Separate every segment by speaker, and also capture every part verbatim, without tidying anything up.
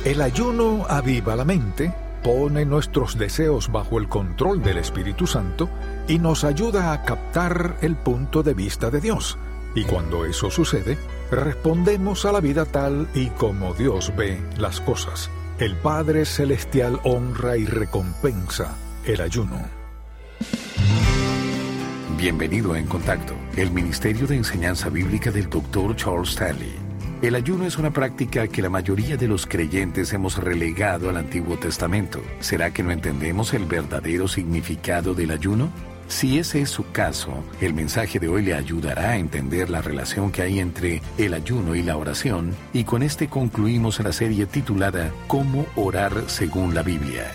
Speaker 1: El ayuno aviva la mente, pone nuestros deseos bajo el control del Espíritu Santo y nos ayuda a captar el punto de vista de Dios. Y cuando eso sucede, respondemos a la vida tal y como Dios ve las cosas. El Padre Celestial honra y recompensa el ayuno.
Speaker 2: Bienvenido a En Contacto, el Ministerio de Enseñanza Bíblica del doctor Charles Stanley. El ayuno es una práctica que la mayoría de los creyentes hemos relegado al Antiguo Testamento. ¿Será que no entendemos el verdadero significado del ayuno? Si ese es su caso, el mensaje de hoy le ayudará a entender la relación que hay entre el ayuno y la oración, y con este concluimos la serie titulada ¿Cómo orar según la Biblia?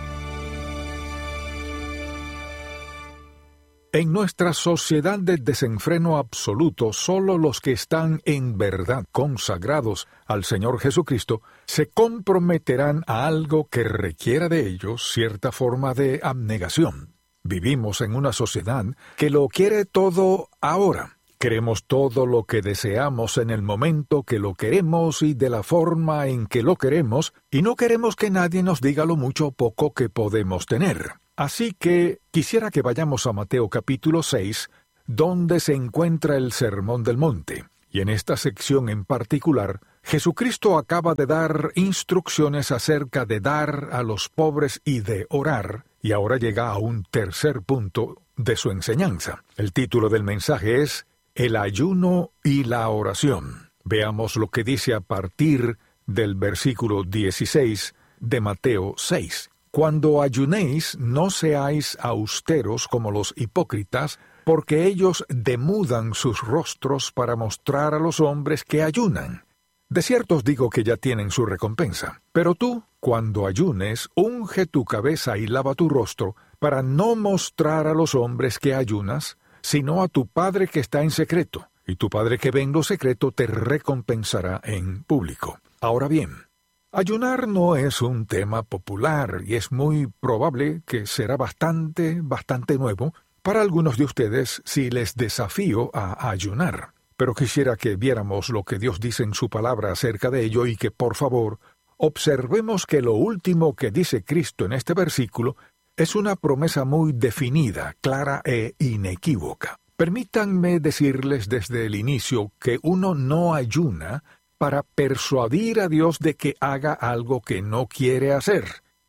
Speaker 1: En nuestra sociedad de desenfreno absoluto, solo los que están en verdad consagrados al Señor Jesucristo se comprometerán a algo que requiera de ellos cierta forma de abnegación. Vivimos en una sociedad que lo quiere todo ahora. Queremos todo lo que deseamos en el momento que lo queremos y de la forma en que lo queremos, y no queremos que nadie nos diga lo mucho o poco que podemos tener. Así que quisiera que vayamos a Mateo capítulo seis, donde se encuentra el Sermón del Monte. Y en esta sección en particular, Jesucristo acaba de dar instrucciones acerca de dar a los pobres y de orar, y ahora llega a un tercer punto de su enseñanza. El título del mensaje es El ayuno y la oración. Veamos lo que dice a partir del versículo dieciséis de Mateo seis. Cuando ayunéis, no seáis austeros como los hipócritas, porque ellos demudan sus rostros para mostrar a los hombres que ayunan. De cierto os digo que ya tienen su recompensa. Pero tú, cuando ayunes, unge tu cabeza y lava tu rostro, para no mostrar a los hombres que ayunas, sino a tu Padre que está en secreto, y tu Padre que ve en lo secreto te recompensará en público. Ahora bien, ayunar no es un tema popular y es muy probable que será bastante, bastante nuevo para algunos de ustedes si les desafío a ayunar. Pero quisiera que viéramos lo que Dios dice en su palabra acerca de ello y que, por favor, observemos que lo último que dice Cristo en este versículo es una promesa muy definida, clara e inequívoca. Permítanme decirles desde el inicio que uno no ayuna para persuadir a Dios de que haga algo que no quiere hacer.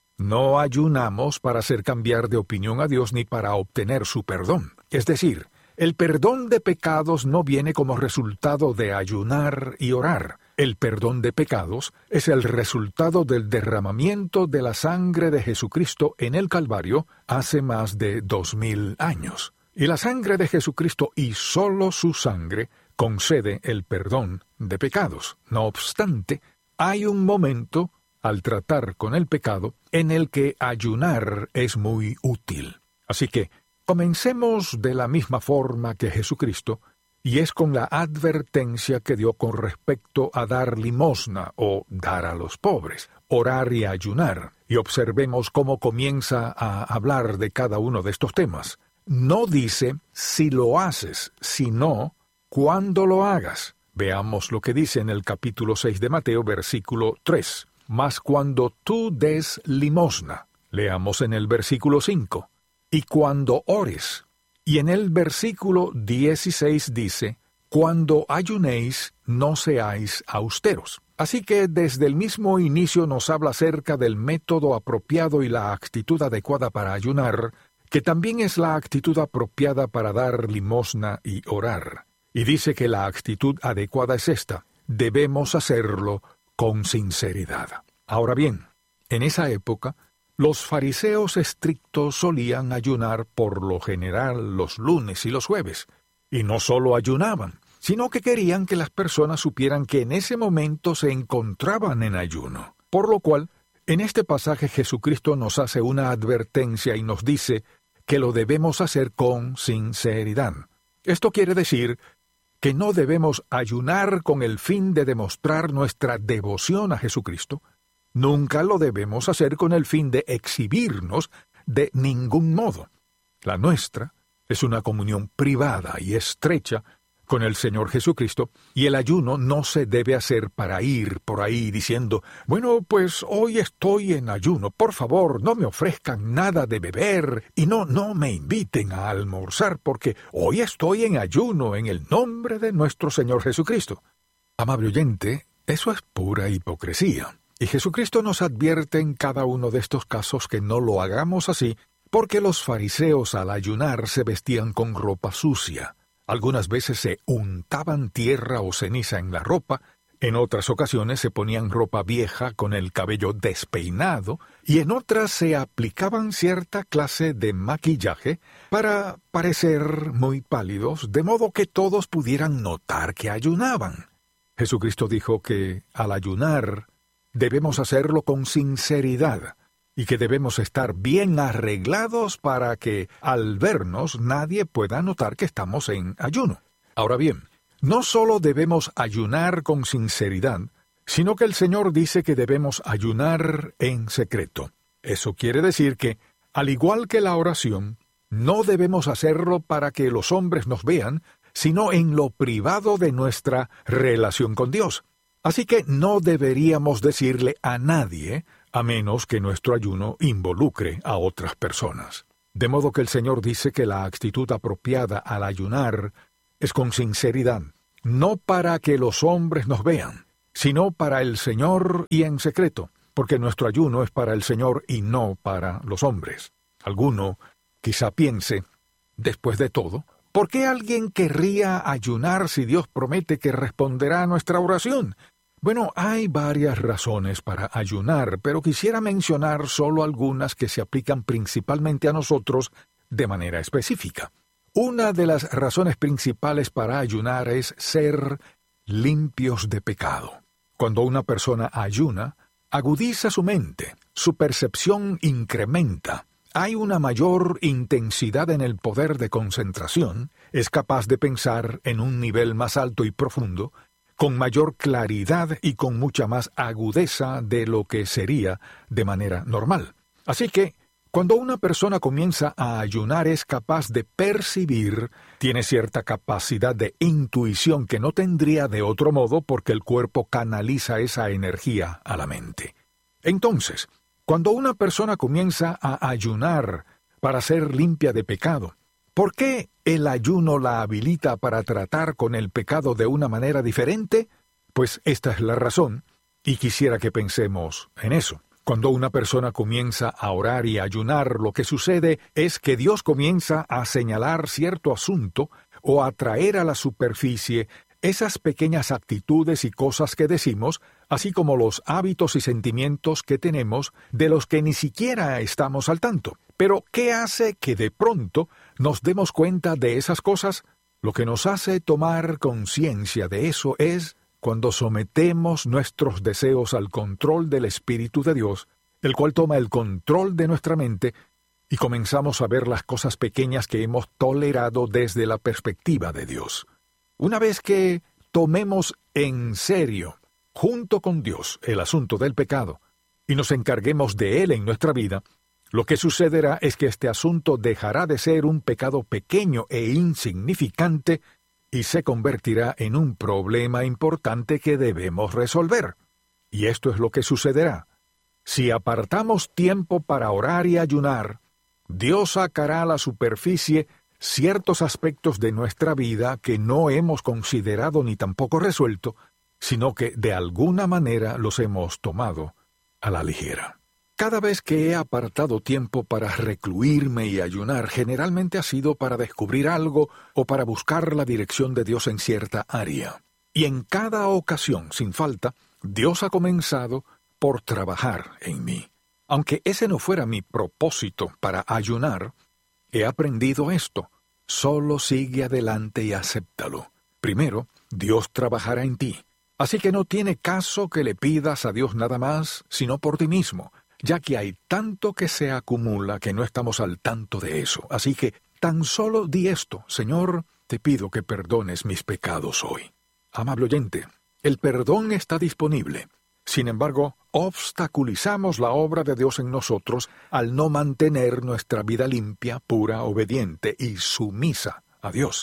Speaker 1: No ayunamos para hacer cambiar de opinión a Dios ni para obtener su perdón. Es decir, el perdón de pecados no viene como resultado de ayunar y orar. El perdón de pecados es el resultado del derramamiento de la sangre de Jesucristo en el Calvario hace más de dos mil años. Y la sangre de Jesucristo y solo su sangre concede el perdón de pecados. No obstante, hay un momento, al tratar con el pecado, en el que ayunar es muy útil. Así que, comencemos de la misma forma que Jesucristo, y es con la advertencia que dio con respecto a dar limosna o dar a los pobres, orar y ayunar. Y observemos cómo comienza a hablar de cada uno de estos temas. No dice si lo haces, sino cuando lo hagas. Veamos lo que dice en el capítulo seis de Mateo, versículo tres. Mas cuando tú des limosna, leamos en el versículo cinco, y cuando ores. Y en el versículo dieciséis dice, cuando ayunéis, no seáis austeros. Así que desde el mismo inicio nos habla acerca del método apropiado y la actitud adecuada para ayunar, que también es la actitud apropiada para dar limosna y orar. Y dice que la actitud adecuada es esta: debemos hacerlo con sinceridad. Ahora bien, en esa época, los fariseos estrictos solían ayunar por lo general los lunes y los jueves. Y no solo ayunaban, sino que querían que las personas supieran que en ese momento se encontraban en ayuno. Por lo cual, en este pasaje Jesucristo nos hace una advertencia y nos dice que lo debemos hacer con sinceridad. Esto quiere decir que no debemos ayunar con el fin de demostrar nuestra devoción a Jesucristo. Nunca lo debemos hacer con el fin de exhibirnos de ningún modo. La nuestra es una comunión privada y estrecha con el Señor Jesucristo, y el ayuno no se debe hacer para ir por ahí diciendo, bueno, pues hoy estoy en ayuno, por favor, no me ofrezcan nada de beber, y no, no me inviten a almorzar, porque hoy estoy en ayuno en el nombre de nuestro Señor Jesucristo. Amable oyente, eso es pura hipocresía, y Jesucristo nos advierte en cada uno de estos casos que no lo hagamos así, porque los fariseos al ayunar se vestían con ropa sucia. Algunas veces se untaban tierra o ceniza en la ropa, en otras ocasiones se ponían ropa vieja con el cabello despeinado, y en otras se aplicaban cierta clase de maquillaje para parecer muy pálidos, de modo que todos pudieran notar que ayunaban. Jesucristo dijo que al ayunar debemos hacerlo con sinceridad, y que debemos estar bien arreglados para que, al vernos, nadie pueda notar que estamos en ayuno. Ahora bien, no solo debemos ayunar con sinceridad, sino que el Señor dice que debemos ayunar en secreto. Eso quiere decir que, al igual que la oración, no debemos hacerlo para que los hombres nos vean, sino en lo privado de nuestra relación con Dios. Así que no deberíamos decirle a nadie, a menos que nuestro ayuno involucre a otras personas. De modo que el Señor dice que la actitud apropiada al ayunar es con sinceridad, no para que los hombres nos vean, sino para el Señor y en secreto, porque nuestro ayuno es para el Señor y no para los hombres. Alguno quizá piense, después de todo, ¿por qué alguien querría ayunar si Dios promete que responderá a nuestra oración? Bueno, hay varias razones para ayunar, pero quisiera mencionar solo algunas que se aplican principalmente a nosotros de manera específica. Una de las razones principales para ayunar es ser limpios de pecado. Cuando una persona ayuna, agudiza su mente, su percepción incrementa, hay una mayor intensidad en el poder de concentración, es capaz de pensar en un nivel más alto y profundo, con mayor claridad y con mucha más agudeza de lo que sería de manera normal. Así que, cuando una persona comienza a ayunar es capaz de percibir, tiene cierta capacidad de intuición que no tendría de otro modo porque el cuerpo canaliza esa energía a la mente. Entonces, cuando una persona comienza a ayunar para ser limpia de pecado, ¿por qué el ayuno la habilita para tratar con el pecado de una manera diferente? Pues esta es la razón, y quisiera que pensemos en eso. Cuando una persona comienza a orar y a ayunar, lo que sucede es que Dios comienza a señalar cierto asunto o a traer a la superficie esas pequeñas actitudes y cosas que decimos, así como los hábitos y sentimientos que tenemos de los que ni siquiera estamos al tanto. Pero, ¿qué hace que de pronto nos demos cuenta de esas cosas? Lo que nos hace tomar conciencia de eso es cuando sometemos nuestros deseos al control del Espíritu de Dios, el cual toma el control de nuestra mente, y comenzamos a ver las cosas pequeñas que hemos tolerado desde la perspectiva de Dios. Una vez que tomemos en serio, junto con Dios, el asunto del pecado, y nos encarguemos de él en nuestra vida, lo que sucederá es que este asunto dejará de ser un pecado pequeño e insignificante y se convertirá en un problema importante que debemos resolver. Y esto es lo que sucederá. Si apartamos tiempo para orar y ayunar, Dios sacará a la superficie ciertos aspectos de nuestra vida que no hemos considerado ni tampoco resuelto, sino que de alguna manera los hemos tomado a la ligera. Cada vez que he apartado tiempo para recluirme y ayunar, generalmente ha sido para descubrir algo o para buscar la dirección de Dios en cierta área. Y en cada ocasión, sin falta, Dios ha comenzado por trabajar en mí. Aunque ese no fuera mi propósito para ayunar, he aprendido esto. Solo sigue adelante y acéptalo. Primero, Dios trabajará en ti. Así que no tiene caso que le pidas a Dios nada más, sino por ti mismo, ya que hay tanto que se acumula que no estamos al tanto de eso. Así que tan solo di esto: Señor, te pido que perdones mis pecados hoy. Amable oyente, el perdón está disponible. Sin embargo, obstaculizamos la obra de Dios en nosotros al no mantener nuestra vida limpia, pura, obediente y sumisa a Dios.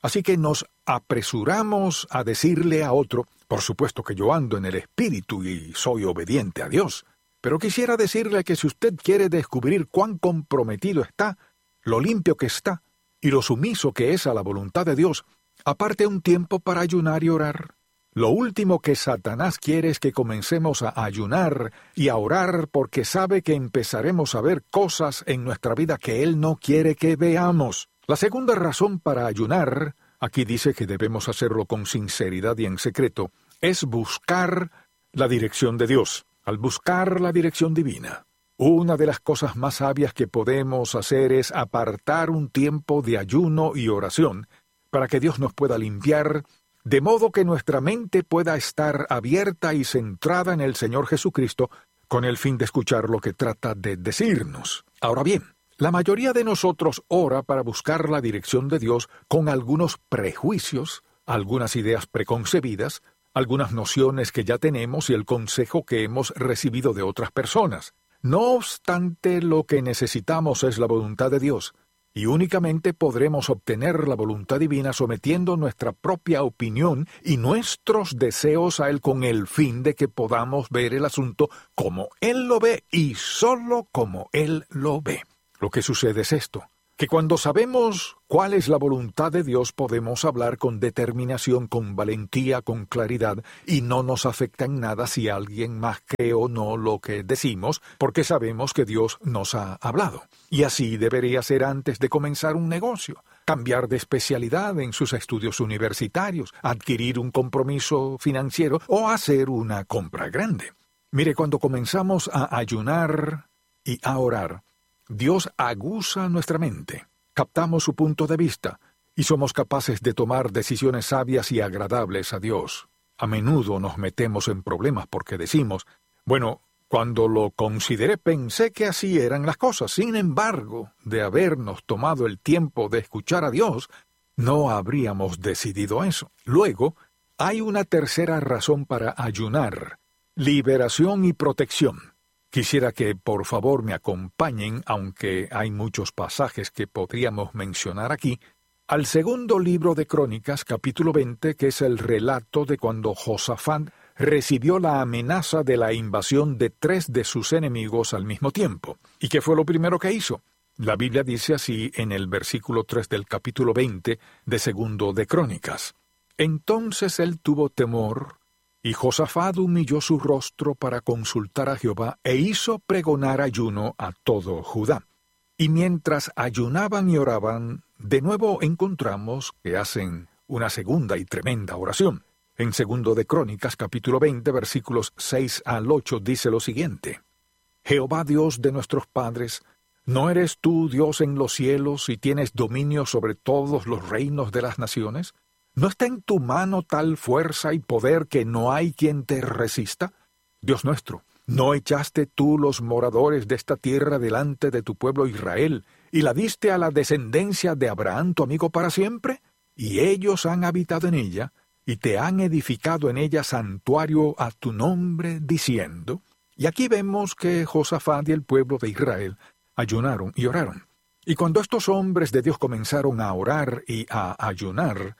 Speaker 1: Así que nos apresuramos a decirle a otro, por supuesto que yo ando en el Espíritu y soy obediente a Dios, pero quisiera decirle que si usted quiere descubrir cuán comprometido está, lo limpio que está y lo sumiso que es a la voluntad de Dios, aparte un tiempo para ayunar y orar. Lo último que Satanás quiere es que comencemos a ayunar y a orar porque sabe que empezaremos a ver cosas en nuestra vida que él no quiere que veamos. La segunda razón para ayunar, aquí dice que debemos hacerlo con sinceridad y en secreto, es buscar la dirección de Dios. Al buscar la dirección divina, una de las cosas más sabias que podemos hacer es apartar un tiempo de ayuno y oración para que Dios nos pueda limpiar, de modo que nuestra mente pueda estar abierta y centrada en el Señor Jesucristo con el fin de escuchar lo que trata de decirnos. Ahora bien, la mayoría de nosotros ora para buscar la dirección de Dios con algunos prejuicios, algunas ideas preconcebidas, algunas nociones que ya tenemos y el consejo que hemos recibido de otras personas. No obstante, lo que necesitamos es la voluntad de Dios, y únicamente podremos obtener la voluntad divina sometiendo nuestra propia opinión y nuestros deseos a Él con el fin de que podamos ver el asunto como Él lo ve y solo como Él lo ve. Lo que sucede es esto, que cuando sabemos cuál es la voluntad de Dios podemos hablar con determinación, con valentía, con claridad, y no nos afecta en nada si alguien más cree o no lo que decimos, porque sabemos que Dios nos ha hablado. Y así debería ser antes de comenzar un negocio, cambiar de especialidad en sus estudios universitarios, adquirir un compromiso financiero o hacer una compra grande. Mire, cuando comenzamos a ayunar y a orar, Dios aguza nuestra mente, captamos su punto de vista y somos capaces de tomar decisiones sabias y agradables a Dios. A menudo nos metemos en problemas porque decimos, bueno, cuando lo consideré pensé que así eran las cosas. Sin embargo, de habernos tomado el tiempo de escuchar a Dios, no habríamos decidido eso. Luego, hay una tercera razón para ayunar: liberación y protección. Quisiera que por favor me acompañen, aunque hay muchos pasajes que podríamos mencionar aquí, al segundo libro de Crónicas, capítulo veinte, que es el relato de cuando Josafat recibió la amenaza de la invasión de tres de sus enemigos al mismo tiempo. ¿Y qué fue lo primero que hizo? La Biblia dice así en el versículo tres del capítulo veinte de segundo de Crónicas. Entonces él tuvo temor, y Josafat humilló su rostro para consultar a Jehová e hizo pregonar ayuno a todo Judá. Y mientras ayunaban y oraban, de nuevo encontramos que hacen una segunda y tremenda oración. En segundo de Crónicas, capítulo veinte, versículos seis al ocho, dice lo siguiente: Jehová Dios de nuestros padres, ¿no eres tú Dios en los cielos y tienes dominio sobre todos los reinos de las naciones? ¿No está en tu mano tal fuerza y poder que no hay quien te resista? Dios nuestro, ¿no echaste tú los moradores de esta tierra delante de tu pueblo Israel, y la diste a la descendencia de Abraham tu amigo para siempre? Y ellos han habitado en ella, y te han edificado en ella santuario a tu nombre, diciendo... Y aquí vemos que Josafat y el pueblo de Israel ayunaron y oraron. Y cuando estos hombres de Dios comenzaron a orar y a ayunar,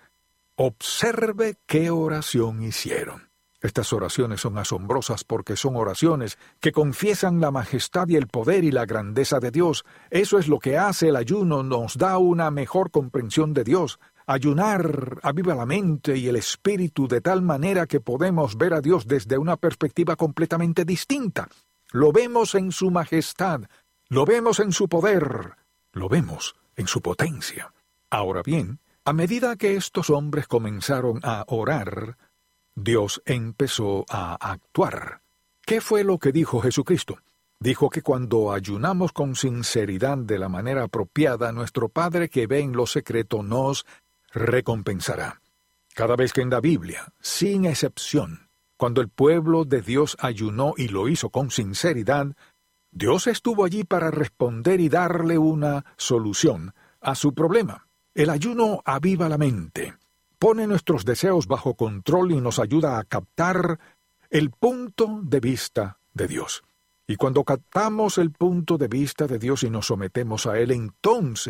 Speaker 1: observe qué oración hicieron. Estas oraciones son asombrosas porque son oraciones que confiesan la majestad y el poder y la grandeza de Dios. Eso es lo que hace el ayuno, nos da una mejor comprensión de Dios. Ayunar aviva la mente y el espíritu de tal manera que podemos ver a Dios desde una perspectiva completamente distinta. Lo vemos en su majestad, lo vemos en su poder, lo vemos en su potencia. Ahora bien, a medida que estos hombres comenzaron a orar, Dios empezó a actuar. ¿Qué fue lo que dijo Jesucristo? Dijo que cuando ayunamos con sinceridad de la manera apropiada, nuestro Padre que ve en lo secreto nos recompensará. Cada vez que en la Biblia, sin excepción, cuando el pueblo de Dios ayunó y lo hizo con sinceridad, Dios estuvo allí para responder y darle una solución a su problema. El ayuno aviva la mente, pone nuestros deseos bajo control y nos ayuda a captar el punto de vista de Dios. Y cuando captamos el punto de vista de Dios y nos sometemos a Él, entonces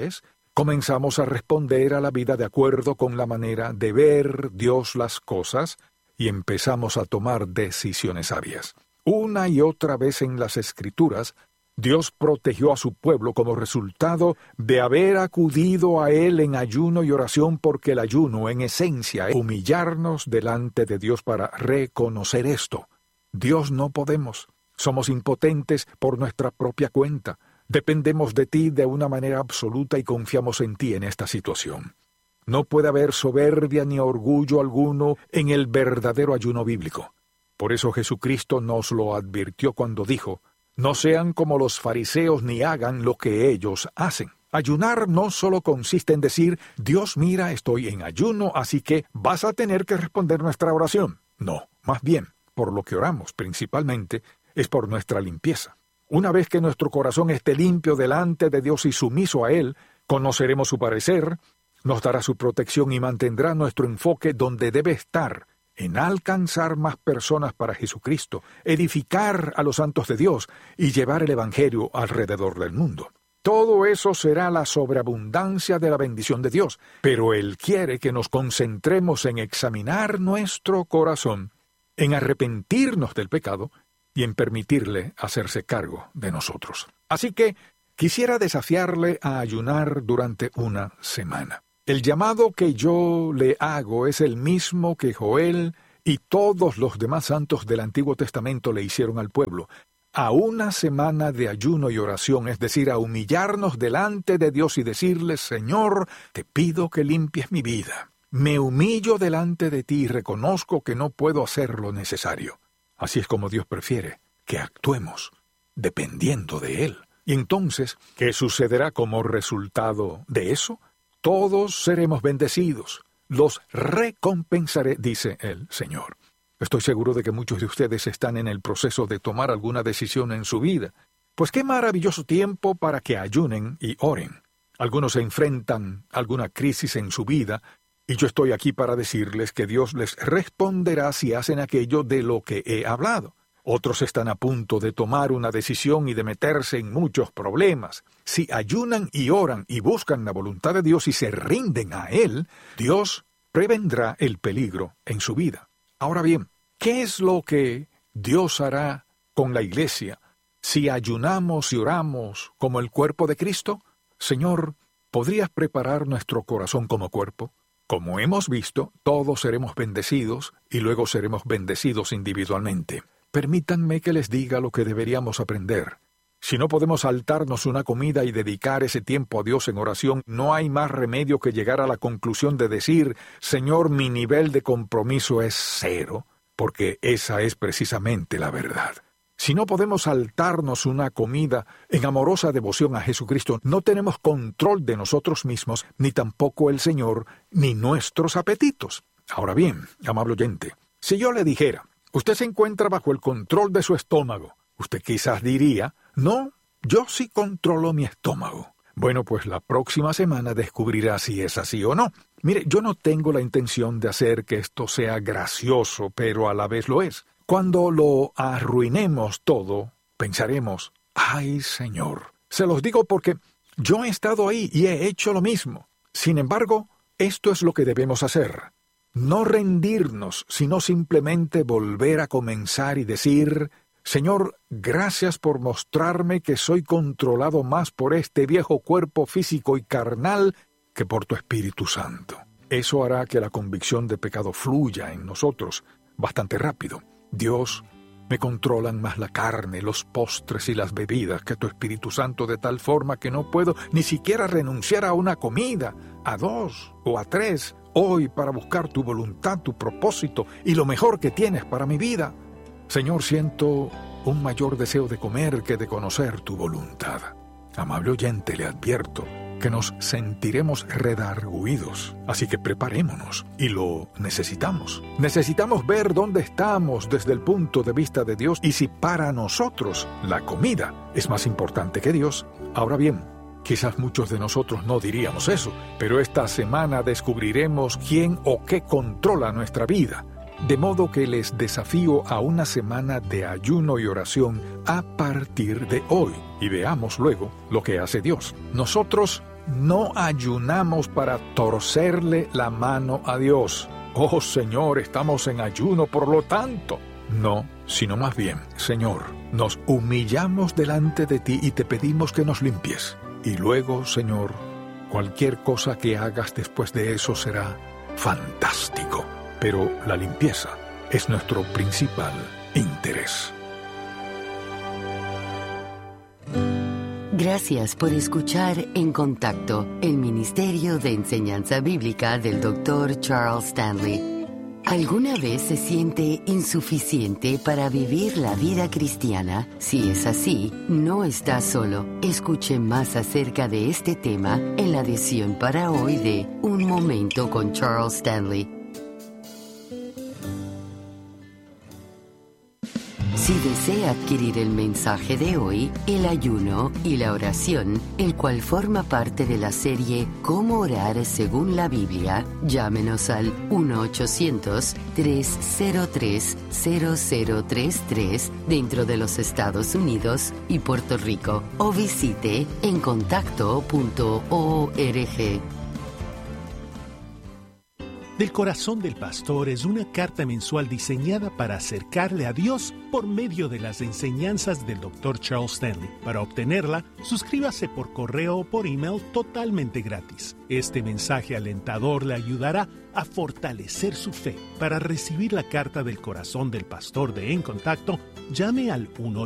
Speaker 1: comenzamos a responder a la vida de acuerdo con la manera de ver Dios las cosas y empezamos a tomar decisiones sabias. Una y otra vez en las Escrituras, Dios protegió a su pueblo como resultado de haber acudido a Él en ayuno y oración, porque el ayuno, en esencia, es humillarnos delante de Dios para reconocer esto. Dios, no podemos. Somos impotentes por nuestra propia cuenta. Dependemos de ti de una manera absoluta y confiamos en ti en esta situación. No puede haber soberbia ni orgullo alguno en el verdadero ayuno bíblico. Por eso Jesucristo nos lo advirtió cuando dijo: no sean como los fariseos ni hagan lo que ellos hacen. Ayunar no solo consiste en decir: Dios, mira, estoy en ayuno, así que vas a tener que responder nuestra oración. No, más bien, por lo que oramos principalmente es por nuestra limpieza. Una vez que nuestro corazón esté limpio delante de Dios y sumiso a Él, conoceremos su parecer, nos dará su protección y mantendrá nuestro enfoque donde debe estar, en alcanzar más personas para Jesucristo, edificar a los santos de Dios y llevar el Evangelio alrededor del mundo. Todo eso será la sobreabundancia de la bendición de Dios, pero Él quiere que nos concentremos en examinar nuestro corazón, en arrepentirnos del pecado y en permitirle hacerse cargo de nosotros. Así que quisiera desafiarle a ayunar durante una semana. El llamado que yo le hago es el mismo que Joel y todos los demás santos del Antiguo Testamento le hicieron al pueblo: a una semana de ayuno y oración, es decir, a humillarnos delante de Dios y decirle: Señor, te pido que limpies mi vida. Me humillo delante de ti y reconozco que no puedo hacer lo necesario. Así es como Dios prefiere que actuemos, dependiendo de Él. Y entonces, ¿qué sucederá como resultado de eso? Todos seremos bendecidos. Los recompensaré, dice el Señor. Estoy seguro de que muchos de ustedes están en el proceso de tomar alguna decisión en su vida. Pues qué maravilloso tiempo para que ayunen y oren. Algunos se enfrentan a alguna crisis en su vida, y yo estoy aquí para decirles que Dios les responderá si hacen aquello de lo que he hablado. Otros están a punto de tomar una decisión y de meterse en muchos problemas. Si ayunan y oran y buscan la voluntad de Dios y se rinden a Él, Dios prevendrá el peligro en su vida. Ahora bien, ¿qué es lo que Dios hará con la iglesia si ayunamos y oramos como el cuerpo de Cristo? Señor, ¿podrías preparar nuestro corazón como cuerpo? Como hemos visto, todos seremos bendecidos y luego seremos bendecidos individualmente. Permítanme que les diga lo que deberíamos aprender. Si no podemos saltarnos una comida y dedicar ese tiempo a Dios en oración, no hay más remedio que llegar a la conclusión de decir: Señor, mi nivel de compromiso es cero, porque esa es precisamente la verdad. Si no podemos saltarnos una comida en amorosa devoción a Jesucristo, no tenemos control de nosotros mismos, ni tampoco el Señor, ni nuestros apetitos. Ahora bien, amable oyente, si yo le dijera: usted se encuentra bajo el control de su estómago, usted quizás diría: no, yo sí controlo mi estómago. Bueno, pues la próxima semana descubrirá si es así o no. Mire, yo no tengo la intención de hacer que esto sea gracioso, pero a la vez lo es. Cuando lo arruinemos todo, pensaremos: ¡ay, Señor! Se los digo porque yo he estado ahí y he hecho lo mismo. Sin embargo, esto es lo que debemos hacer. No rendirnos, sino simplemente volver a comenzar y decir: Señor, gracias por mostrarme que soy controlado más por este viejo cuerpo físico y carnal que por tu Espíritu Santo. Eso hará que la convicción de pecado fluya en nosotros bastante rápido. Dios, me controlan más la carne, los postres y las bebidas que tu Espíritu Santo, de tal forma que no puedo ni siquiera renunciar a una comida, a dos o a tres, hoy para buscar tu voluntad, tu propósito y lo mejor que tienes para mi vida. Señor, siento un mayor deseo de comer que de conocer tu voluntad. Amable oyente, le advierto que nos sentiremos redarguidos, así que preparémonos, y lo necesitamos. Necesitamos ver dónde estamos desde el punto de vista de Dios y si para nosotros la comida es más importante que Dios. Ahora bien, quizás muchos de nosotros no diríamos eso, pero esta semana descubriremos quién o qué controla nuestra vida. De modo que les desafío a una semana de ayuno y oración a partir de hoy, y veamos luego lo que hace Dios. Nosotros No ayunamos para torcerle la mano a Dios. Oh Señor, estamos en ayuno, por lo tanto. No, sino más bien, Señor, nos humillamos delante de ti y te pedimos que nos limpies. Y luego, Señor, cualquier cosa que hagas después de eso será fantástico. Pero la limpieza es nuestro principal interés.
Speaker 3: Gracias por escuchar En Contacto, el Ministerio de Enseñanza Bíblica del doctor Charles Stanley. ¿Alguna vez se siente insuficiente para vivir la vida cristiana? Si es así, no está solo. Escuche más acerca de este tema en la edición para hoy de Un Momento con Charles Stanley. Si desea adquirir el mensaje de hoy, el ayuno y la oración, el cual forma parte de la serie Cómo orar según la Biblia, llámenos al uno ochocientos, tres cero tres, cero cero tres tres dentro de los Estados Unidos y Puerto Rico o visite en contacto punto org.
Speaker 4: Del corazón del pastor es una carta mensual diseñada para acercarle a Dios por medio de las enseñanzas del doctor Charles Stanley. Para obtenerla, suscríbase por correo o por email totalmente gratis. Este mensaje alentador le ayudará a fortalecer su fe. Para recibir la carta del corazón del pastor de En Contacto, llame al uno